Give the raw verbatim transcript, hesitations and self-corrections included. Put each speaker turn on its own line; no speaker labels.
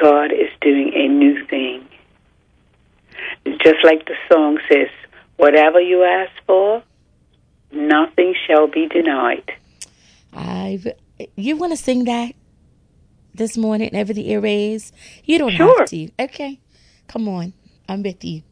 God is doing a new thing. Just like the song says, whatever you ask for, nothing shall be denied.
I've, you want to sing that this morning, Never the Airways? You don't
Sure.
have to. Okay. Come on. I'm with you.